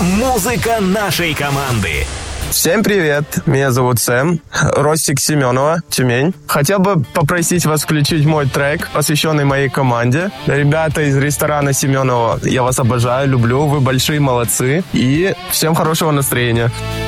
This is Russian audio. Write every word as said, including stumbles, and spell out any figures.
Музыка нашей команды. Всем привет, меня зовут Сэм, Ростик Семенова, Тюмень. Хотел бы попросить вас включить мой трек, посвященный моей команде. Ребята из ресторана Семенова, я вас обожаю, люблю, вы большие молодцы. И всем хорошего настроения.